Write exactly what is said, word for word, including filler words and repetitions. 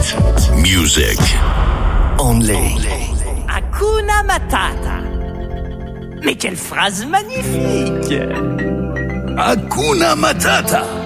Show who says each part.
Speaker 1: Accent. Music. Only.
Speaker 2: Hakuna Matata. Mais quelle phrase magnifique!
Speaker 1: Hakuna Matata.